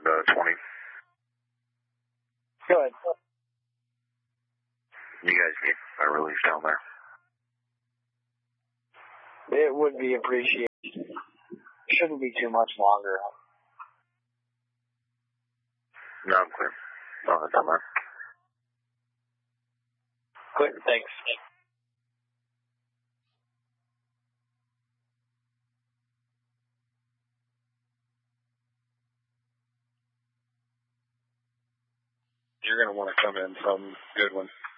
20. Go ahead. You guys need a release down there. It would be appreciated. Shouldn't be too much longer. No, I'm clear. I'll head down there. Clear, thanks. You're going to want to come in from Goodwin.